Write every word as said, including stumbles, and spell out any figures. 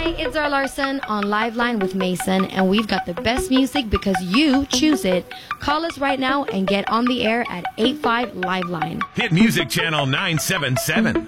it's Zara Larson on Liveline with Mason, and we've got the best music because you choose it. Call us right now and get on the air at eight five Liveline. Hit Music Channel nine seven seven.